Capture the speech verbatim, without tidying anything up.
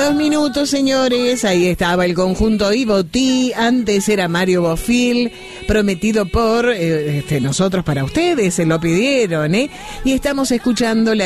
dos minutos, señores. Ahí estaba el conjunto Ibotí. Antes era Mario Bofil, prometido por eh, este, nosotros para ustedes. Se lo pidieron, ¿eh? Y estamos escuchando la